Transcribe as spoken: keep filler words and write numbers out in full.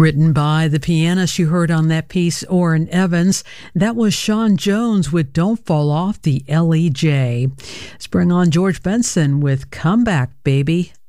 Written by the pianist you heard on that piece, Orrin Evans. That was Sean Jones with Don't Fall Off the L E J. Let's bring on George Benson with Come Back, Baby.